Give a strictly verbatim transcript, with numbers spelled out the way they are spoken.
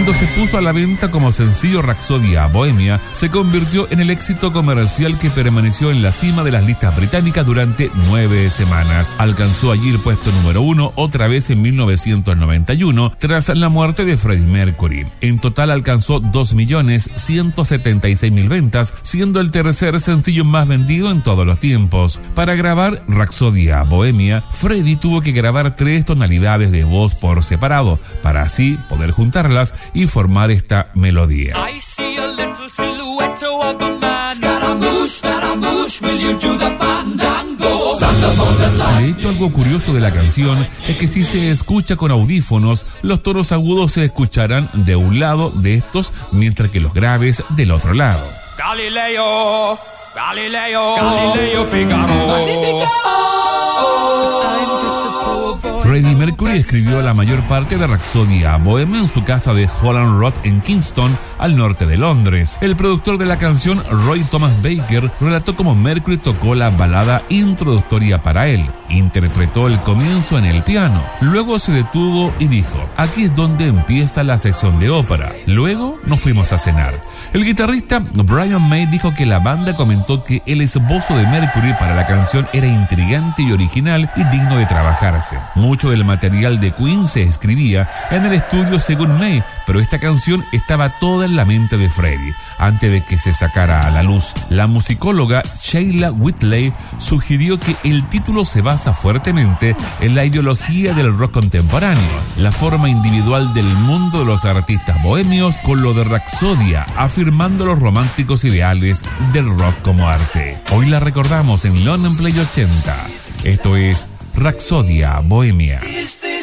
Cuando se puso a la venta como sencillo, Rhapsodia Bohemia se convirtió en el éxito comercial que permaneció en la cima de las listas británicas durante nueve semanas. Alcanzó allí el puesto número uno otra vez en mil novecientos noventa y uno tras la muerte de Freddie Mercury. En total alcanzó dos millones ciento setenta y seis mil ventas, siendo el tercer sencillo más vendido en todos los tiempos. Para grabar Rhapsodia Bohemia, Freddie tuvo que grabar tres tonalidades de voz por separado, para así poder juntarlas y formar esta melodía. I see a little silhouette of a man. Scaramouche, Scaramouche, will you do the fandango? De hecho, algo curioso de la canción es que si se escucha con audífonos, los tonos agudos se escucharán de un lado de estos, mientras que los graves del otro lado. Galileo, Galileo, Galileo Figaro. Magnifico. Freddie Mercury escribió la mayor parte de Rhapsodia Bohemia en su casa de Holland Road en Kingston, al norte de Londres. El productor de la canción, Roy Thomas Baker, relató cómo Mercury tocó la balada introductoria para él. Interpretó el comienzo en el piano. Luego se detuvo y dijo: aquí es donde empieza la sección de ópera. Luego nos fuimos a cenar. El guitarrista Brian May dijo que la banda comentó que el esbozo de Mercury para la canción era intrigante y original y digno de trabajarse. Mucho del material de Queen se escribía en el estudio según May, pero esta canción estaba toda en la mente de Freddie antes de que se sacara a la luz. La musicóloga Sheila Whitley sugirió que el título se basa fuertemente en la ideología del rock contemporáneo, la forma individual del mundo de los artistas bohemios con lo de Rhapsodia, afirmando los románticos ideales del rock como arte. Hoy la recordamos en London Play ochenta. Esto es Rhapsodia Bohemia.